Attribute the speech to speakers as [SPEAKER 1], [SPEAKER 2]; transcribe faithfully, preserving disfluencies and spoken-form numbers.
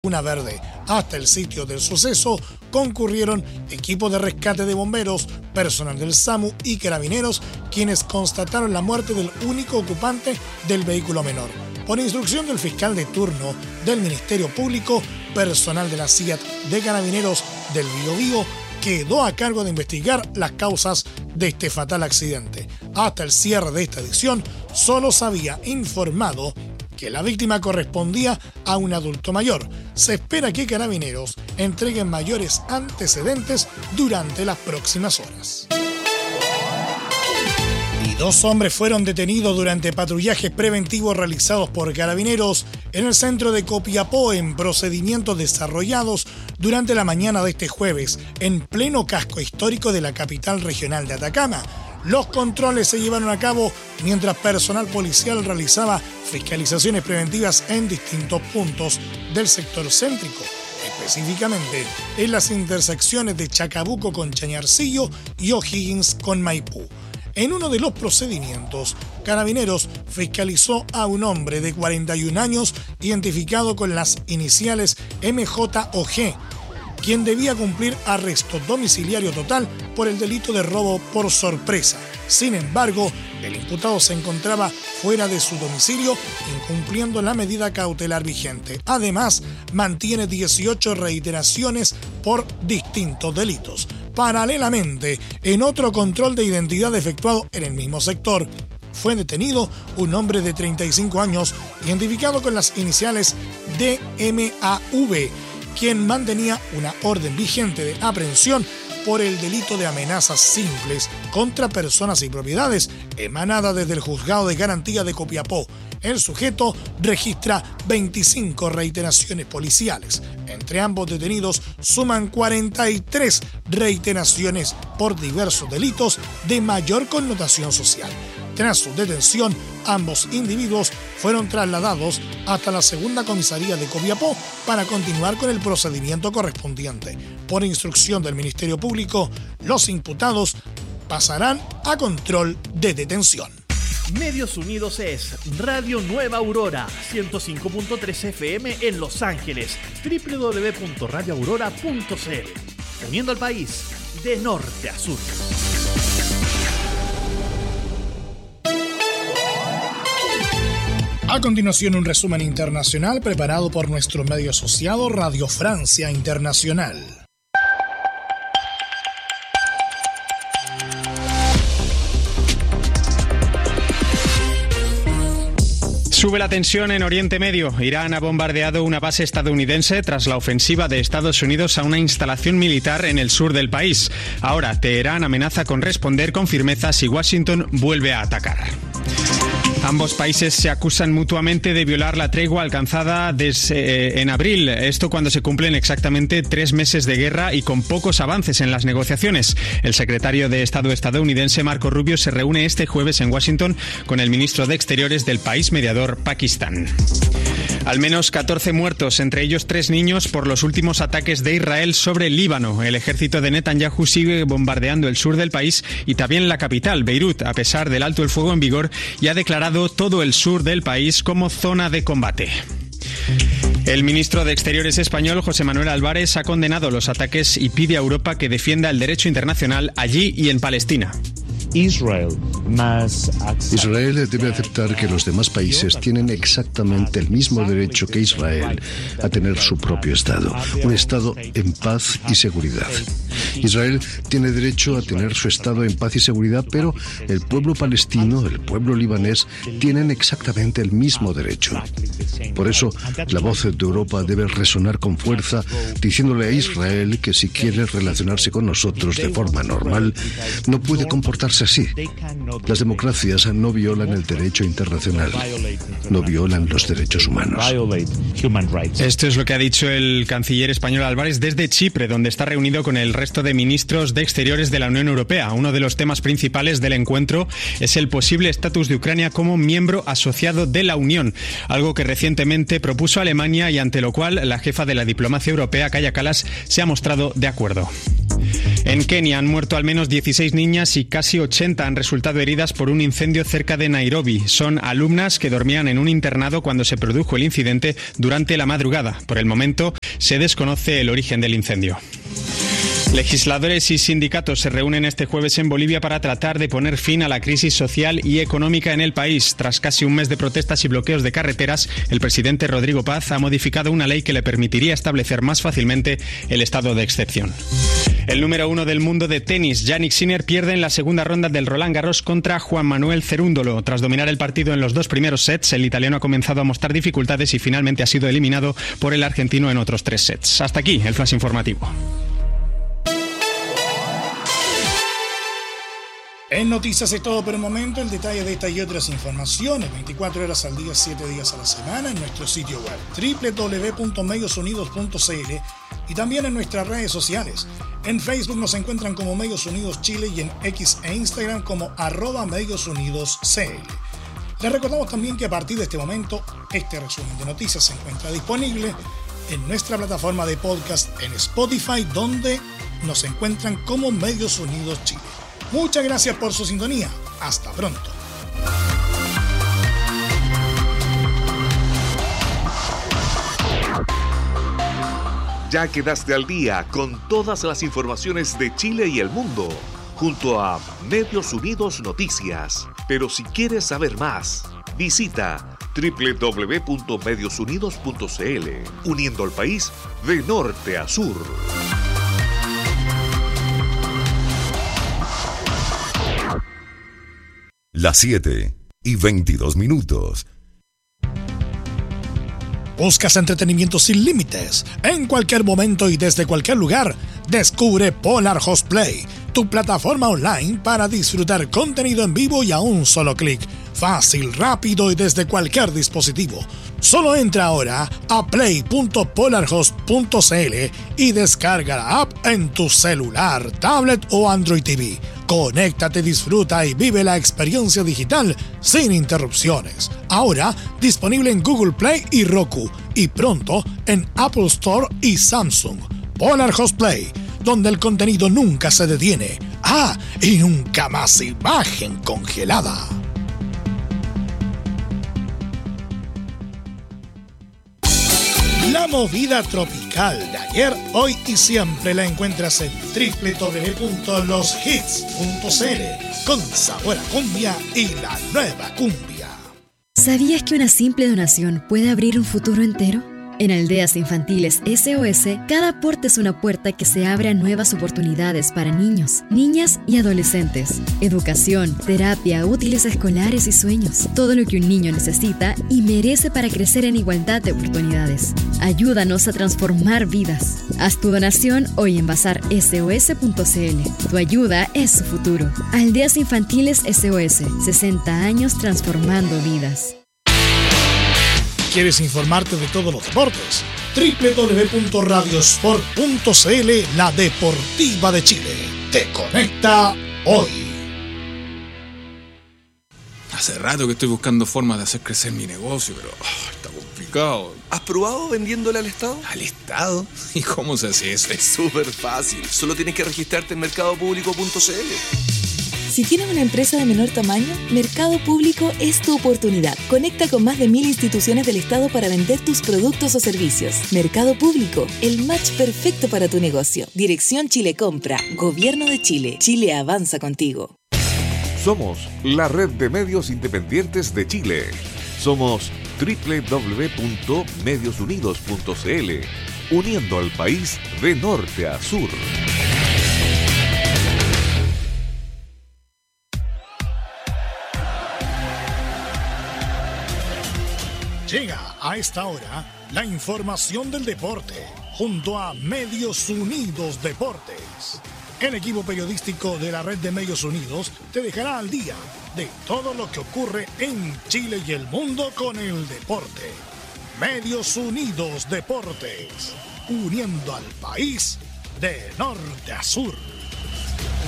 [SPEAKER 1] Laguna Verde. Hasta el sitio del suceso concurrieron equipos de rescate de bomberos, personal del SAMU y carabineros, quienes constataron la muerte del único ocupante del vehículo menor. Por instrucción del fiscal de turno del Ministerio Público, personal de la C I A T de Carabineros del Biobío quedó a cargo de investigar las causas de este fatal accidente. Hasta el cierre de esta edición, solo se había informado que la víctima correspondía a un adulto mayor. Se espera que Carabineros entreguen mayores antecedentes durante las próximas horas. Y dos hombres fueron detenidos durante patrullajes preventivos realizados por Carabineros en el centro de Copiapó en procedimientos desarrollados durante la mañana de este jueves en pleno casco histórico de la capital regional de Atacama. Los controles se llevaron a cabo mientras personal policial realizaba fiscalizaciones preventivas en distintos puntos del sector céntrico, específicamente en las intersecciones de Chacabuco con Chañarcillo y O'Higgins con Maipú. En uno de los procedimientos, Carabineros fiscalizó a un hombre de cuarenta y un años identificado con las iniciales M J O G, quien debía cumplir arresto domiciliario total por el delito de robo por sorpresa. Sin embargo, el imputado se encontraba fuera de su domicilio, incumpliendo la medida cautelar vigente. Además, mantiene dieciocho reiteraciones por distintos delitos. Paralelamente, en otro control de identidad efectuado en el mismo sector, fue detenido un hombre de treinta y cinco años, identificado con las iniciales D M A V, quien mantenía una orden vigente de aprehensión por el delito de amenazas simples contra personas y propiedades, emanada desde el Juzgado de Garantía de Copiapó. El sujeto registra veinticinco reiteraciones policiales. Entre ambos detenidos suman cuarenta y tres reiteraciones por diversos delitos de mayor connotación social. Tras su detención, ambos individuos fueron trasladados hasta la segunda comisaría de Copiapó para continuar con el procedimiento correspondiente. Por instrucción del Ministerio Público, los imputados pasarán a control de detención.
[SPEAKER 2] Medios Unidos es Radio Nueva Aurora, ciento cinco punto tres F M en Los Ángeles, doble u doble u doble u punto radio aurora punto c l, uniendo al país de norte a sur.
[SPEAKER 1] A continuación, un resumen internacional preparado por nuestro medio asociado Radio Francia Internacional.
[SPEAKER 3] Sube la tensión en Oriente Medio. Irán ha bombardeado una base estadounidense tras la ofensiva de Estados Unidos a una instalación militar en el sur del país. Ahora, Teherán amenaza con responder con firmeza si Washington vuelve a atacar. Ambos países se acusan mutuamente de violar la tregua alcanzada desde, eh, en abril. Esto cuando se cumplen exactamente tres meses de guerra y con pocos avances en las negociaciones. El secretario de Estado estadounidense Marco Rubio se reúne este jueves en Washington con el ministro de Exteriores del país mediador, Pakistán. Al menos catorce muertos, entre ellos tres niños, por los últimos ataques de Israel sobre el Líbano. El ejército de Netanyahu sigue bombardeando el sur del país y también la capital, Beirut, a pesar del alto el fuego en vigor, y ha declarado todo el sur del país como zona de combate. El ministro de Exteriores español, José Manuel Álvarez, ha condenado los ataques y pide a Europa que defienda el derecho internacional allí y en Palestina.
[SPEAKER 4] Israel debe aceptar que los demás países tienen exactamente el mismo derecho que Israel a tener su propio Estado, un Estado en paz y seguridad. Israel tiene derecho a tener su Estado en paz y seguridad, pero el pueblo palestino, el pueblo libanés, tienen exactamente el mismo derecho. Por eso, la voz de Europa debe resonar con fuerza, diciéndole a Israel que si quiere relacionarse con nosotros de forma normal, no puede comportarse así. Las democracias no violan el derecho internacional, no violan los derechos humanos.
[SPEAKER 3] Esto es lo que ha dicho el canciller español Álvarez desde Chipre, donde está reunido con el resto de ministros de Exteriores de la Unión Europea. Uno de los temas principales del encuentro es el posible estatus de Ucrania como miembro asociado de la Unión, algo que recientemente propuso Alemania y ante lo cual la jefa de la diplomacia europea, Kaja Kallas, se ha mostrado de acuerdo. En Kenia han muerto al menos dieciséis niñas y casi ochenta han resultado heridas por un incendio cerca de Nairobi. Son alumnas que dormían en un internado cuando se produjo el incidente durante la madrugada. Por el momento se desconoce el origen del incendio. Legisladores y sindicatos se reúnen este jueves en Bolivia para tratar de poner fin a la crisis social y económica en el país. Tras casi un mes de protestas y bloqueos de carreteras, el presidente Rodrigo Paz ha modificado una ley que le permitiría establecer más fácilmente el estado de excepción. El número uno del mundo de tenis, Jannik Sinner, pierde en la segunda ronda del Roland Garros contra Juan Manuel Cerúndolo. Tras dominar el partido en los dos primeros sets, el italiano ha comenzado a mostrar dificultades y finalmente ha sido eliminado por el argentino en otros tres sets. Hasta aquí el flash informativo.
[SPEAKER 1] En Noticias es todo por el momento. El detalle de estas y otras informaciones veinticuatro horas al día, siete días a la semana en nuestro sitio web doble u doble u doble u punto medios unidos punto c l y también en nuestras redes sociales. En Facebook nos encuentran como Medios Unidos Chile y en X e Instagram como arroba Medios Unidos C L. Les recordamos también que a partir de este momento este resumen de noticias se encuentra disponible en nuestra plataforma de podcast en Spotify, donde nos encuentran como Medios Unidos Chile. Muchas gracias por su sintonía. Hasta pronto.
[SPEAKER 5] Ya quedaste al día con todas las informaciones de Chile y el mundo, junto a Medios Unidos Noticias. Pero si quieres saber más, visita doble u doble u doble u punto medios unidos punto c l, uniendo al país de norte a sur.
[SPEAKER 6] Las siete y veintidós minutos.
[SPEAKER 1] ¿Buscas entretenimiento sin límites? En cualquier momento y desde cualquier lugar, descubre Polar Host Play, tu plataforma online para disfrutar contenido en vivo y a un solo clic. Fácil, rápido y desde cualquier dispositivo. Solo entra ahora a play punto polarhost punto c l y descarga la app en tu celular, tablet o Android T V. Conéctate, disfruta y vive la experiencia digital sin interrupciones. Ahora disponible en Google Play y Roku y pronto en Apple Store y Samsung. Polar Host Play, donde el contenido nunca se detiene. Ah, y nunca más imagen congelada. La movida tropical de ayer, hoy y siempre la encuentras en doble u doble u doble u punto los hits punto c l, con sabor a cumbia y la nueva cumbia.
[SPEAKER 7] ¿Sabías que una simple donación puede abrir un futuro entero? En Aldeas Infantiles S O S, cada aporte es una puerta que se abre a nuevas oportunidades para niños, niñas y adolescentes. Educación, terapia, útiles escolares y sueños. Todo lo que un niño necesita y merece para crecer en igualdad de oportunidades. Ayúdanos a transformar vidas. Haz tu donación hoy en bazar S O S punto c l. Tu ayuda es su futuro. Aldeas Infantiles S O S, sesenta años transformando vidas.
[SPEAKER 1] ¿Quieres informarte de todos los deportes? doble u doble u doble u punto radiosport punto c l, la deportiva de Chile. Te conecta hoy.
[SPEAKER 8] Hace rato que estoy buscando formas de hacer crecer mi negocio, pero oh, está complicado.
[SPEAKER 9] ¿Has probado vendiéndole al Estado?
[SPEAKER 8] ¿Al Estado? ¿Y cómo se hace eso?
[SPEAKER 9] Es súper fácil. Solo tienes que registrarte en mercado público punto c l.
[SPEAKER 10] Si tienes una empresa de menor tamaño, Mercado Público es tu oportunidad. Conecta con más de mil instituciones del Estado para vender tus productos o servicios. Mercado Público, el match perfecto para tu negocio. Dirección Chile Compra, Gobierno de Chile. Chile avanza contigo.
[SPEAKER 5] Somos la red de medios independientes de Chile. Somos doble u doble u doble u punto medios unidos punto c l, uniendo al país de norte a sur.
[SPEAKER 1] Llega a esta hora la información del deporte junto a Medios Unidos Deportes. El equipo periodístico de la red de Medios Unidos te dejará al día de todo lo que ocurre en Chile y el mundo con el deporte. Medios Unidos Deportes, uniendo al país de norte a sur.